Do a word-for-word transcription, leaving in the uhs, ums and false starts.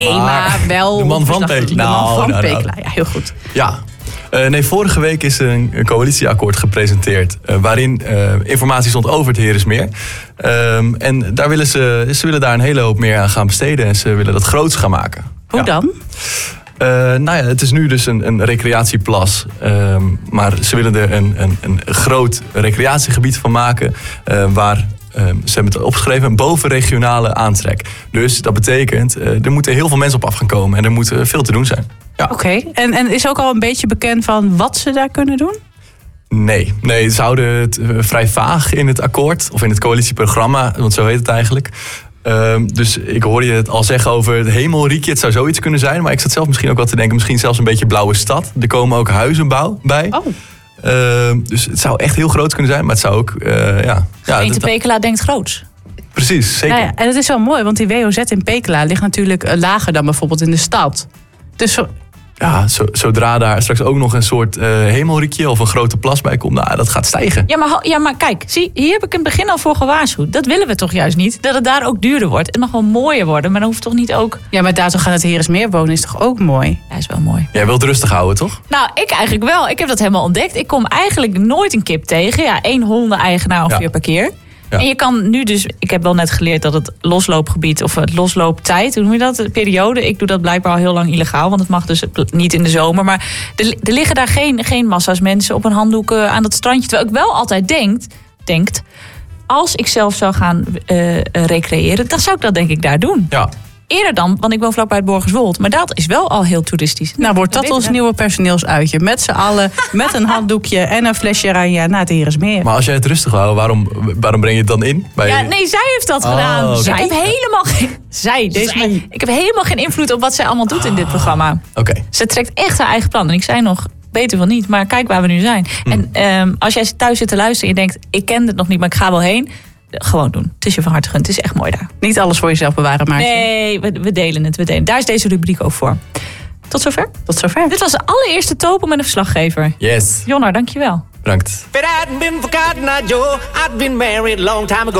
Nee, maar, maar wel... De man van Pekela. De man nou, van nou, Pekela, nou. ja, heel goed. Ja. Uh, nee, vorige week is een, een coalitieakkoord gepresenteerd. Uh, waarin uh, informatie stond over het Heeresmeer. Um, en daar willen ze, ze willen daar een hele hoop meer aan gaan besteden. En ze willen dat groots gaan maken. Hoe ja. dan? Uh, nou ja, het is nu dus een, een recreatieplas. Um, maar ze willen er een, een, een groot recreatiegebied van maken. Uh, waar... Um, ze hebben het opgeschreven, een bovenregionale aantrek. Dus dat betekent, uh, er moeten heel veel mensen op af gaan komen. En er moet uh, veel te doen zijn. Ja. Oké, okay. en, en is ook al een beetje bekend van wat ze daar kunnen doen? Nee, nee, ze houden het uh, vrij vaag in het akkoord. Of in het coalitieprogramma, want zo heet het eigenlijk. Um, dus ik hoorde je het al zeggen over het hemelriekje. Het zou zoiets kunnen zijn. Maar ik zat zelf misschien ook wel te denken, misschien zelfs een beetje blauwe stad. Er komen ook huizenbouw bij. Oh. Uh, dus het zou echt heel groot kunnen zijn, maar het zou ook... Uh, ja, Gemeente ja, Pekela denkt groots. Precies, zeker. Nou ja, en het is wel mooi, want die W O Z in Pekela ligt natuurlijk uh, lager dan bijvoorbeeld in de stad. Dus zo... Ja, zo, zodra daar straks ook nog een soort uh, hemelriekje of een grote plas bij komt, nou, dat gaat stijgen. Ja maar, ja, maar kijk, zie, hier heb ik in het begin al voor gewaarschuwd. Dat willen we toch juist niet? Dat het daar ook duurder wordt. Het mag wel mooier worden, maar dan hoeft toch niet ook... Ja, maar daar toch aan het Heeresmeer wonen is toch ook mooi? Ja, is wel mooi. Jij wilt rustig houden, toch? Nou, ik eigenlijk wel. Ik heb dat helemaal ontdekt. Ik kom eigenlijk nooit een kip tegen. Ja, één hondeneigenaar ongeveer ja. per keer. Ja. En je kan nu dus, ik heb wel net geleerd dat het losloopgebied of het loslooptijd, hoe noem je dat? De periode. Ik doe dat blijkbaar al heel lang illegaal, want het mag dus niet in de zomer. Maar er, er liggen daar geen, geen massa's mensen op een handdoek uh, aan dat strandje. Terwijl ik wel altijd denk, denkt, als ik zelf zou gaan uh, uh, recreëren, dan zou ik dat denk ik daar doen. Ja. Eerder dan, want ik woon vlakbij het Borgerswold. Maar dat is wel al heel toeristisch. Nou, wordt dat ons nieuwe personeelsuitje. Met z'n allen, met een handdoekje en een flesje oranje naar het Heeresmeer. Maar als jij het rustig houdt, waarom, waarom breng je het dan in? Bij... Ja, nee, zij heeft dat oh, gedaan. Okay. Zij? Ik heb helemaal geen... Zij, deze zij. Man, ik heb helemaal geen invloed op wat zij allemaal doet in dit programma. Oké. Okay. Ze trekt echt haar eigen plan. En ik zei nog, beter wel niet, maar kijk waar we nu zijn. Mm. En um, als jij thuis zit te luisteren en je denkt, ik ken het nog niet, maar ik ga wel heen. Gewoon doen. Het is je van harte gegund. Het is echt mooi daar. Niet alles voor jezelf bewaren, maar. Nee, we, we delen het. We delen. Daar is deze rubriek ook voor. Tot zover? Tot zover. Dit was de allereerste Topo met een verslaggever. Yes. Jonnar, dankjewel. Bedankt.